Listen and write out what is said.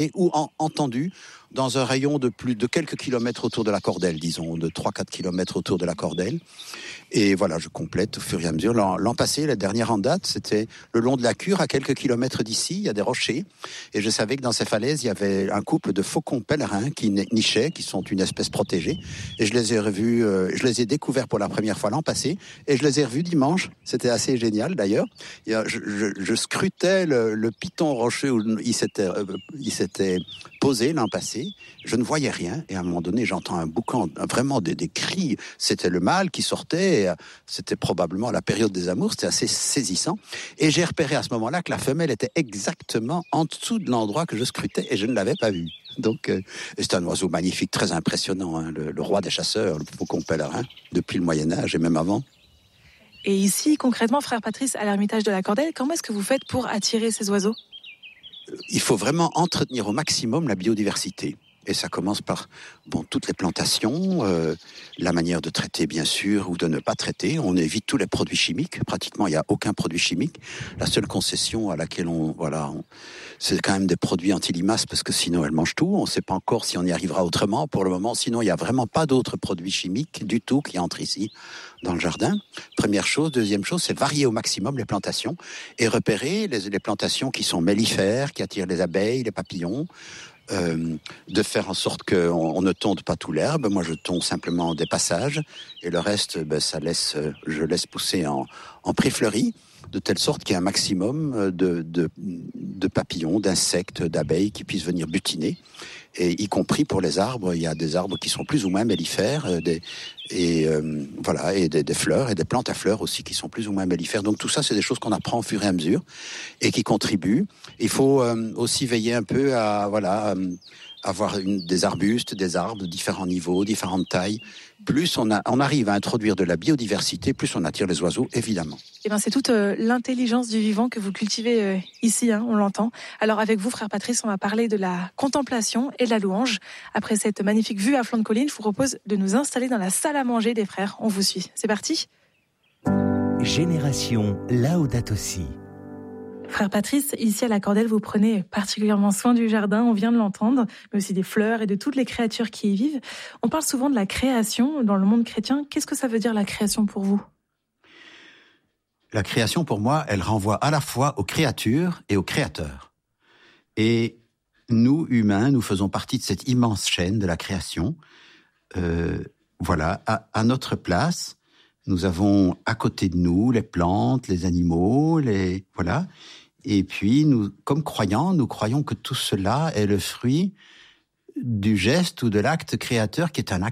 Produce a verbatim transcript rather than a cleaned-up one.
ou en, entendu dans un rayon de plus de quelques kilomètres autour de la Cordelle, disons, de trois à quatre kilomètres autour de la Cordelle. Et voilà, je complète au fur et à mesure. L'an, l'an passé, la dernière en date, c'était le long de la Cure, à quelques kilomètres d'ici, il y a des rochers. Et je savais que dans ces falaises, il y avait un couple de faucons pèlerins qui nichaient, qui sont une espèce protégée. Et je les ai revus, euh, je les ai découverts pour la première fois l'an passé. Et je les ai revus dimanche. C'était assez génial, d'ailleurs. Et, euh, je, je, je scrutais le, le piton rocheux où il s'était, euh, il s'était posé l'an passé. Je ne voyais rien. Et à un moment donné, j'entends un boucan, vraiment des, des cris. C'était le mâle qui sortait. Et c'était probablement la période des amours. C'était assez saisissant. Et j'ai repéré à ce moment-là que la femelle était exactement en dessous de l'endroit que je scrutais et je ne l'avais pas vue. Donc, euh, c'est un oiseau magnifique, très impressionnant, hein, le, le roi des chasseurs, le faucon pèlerin, depuis le Moyen-Âge et même avant. Et ici, concrètement, frère Patrice, à l'Ermitage de la Cordelle, comment est-ce que vous faites pour attirer ces oiseaux ? Il faut vraiment entretenir au maximum la biodiversité. Et ça commence par bon, toutes les plantations, euh, la manière de traiter bien sûr ou de ne pas traiter. On évite tous les produits chimiques. Pratiquement, il n'y a aucun produit chimique. La seule concession à laquelle on... voilà, on, c'est quand même des produits anti-limaces parce que sinon, elles mangent tout. On ne sait pas encore si on y arrivera autrement pour le moment. Sinon, il n'y a vraiment pas d'autres produits chimiques du tout qui entrent ici dans le jardin. Première chose. Deuxième chose, c'est varier au maximum les plantations et repérer les, les plantations qui sont mellifères, qui attirent les abeilles, les papillons. Euh, de faire en sorte qu'on on ne tonde pas tout l'herbe. Moi, je tonde simplement des passages et le reste, ben, ça laisse, je laisse pousser en, en pré-fleuri, de telle sorte qu'il y ait un maximum de, de, de papillons, d'insectes, d'abeilles qui puissent venir butiner. Et y compris pour les arbres, il y a des arbres qui sont plus ou moins mellifères, euh, des, et euh, voilà, et des, des fleurs et des plantes à fleurs aussi qui sont plus ou moins mellifères. Donc tout ça, c'est des choses qu'on apprend au fur et à mesure et qui contribuent. Il faut euh, aussi veiller un peu à voilà, euh, avoir une, des arbustes, des arbres de différents niveaux, différentes tailles. Plus on, a, on arrive à introduire de la biodiversité, plus on attire les oiseaux, évidemment. Eh ben, c'est toute euh, l'intelligence du vivant que vous cultivez euh, ici, hein, on l'entend. Alors avec vous, frère Patrice, on va parler de la contemplation et de la louange. Après cette magnifique vue à flanc de colline, je vous propose de nous installer dans la salle à manger des frères. On vous suit. C'est parti ? Génération Laudato Si. Frère Patrice, ici à la Cordelle, vous prenez particulièrement soin du jardin, on vient de l'entendre, mais aussi des fleurs et de toutes les créatures qui y vivent. On parle souvent de la création dans le monde chrétien. Qu'est-ce que ça veut dire la création pour vous ? La création, pour moi, elle renvoie à la fois aux créatures et aux créateurs. Et nous, humains, nous faisons partie de cette immense chaîne de la création. Euh, voilà, à, à notre place, nous avons à côté de nous les plantes, les animaux, les voilà. Et puis, nous, comme croyants, nous croyons que tout cela est le fruit du geste ou de l'acte créateur qui est un acte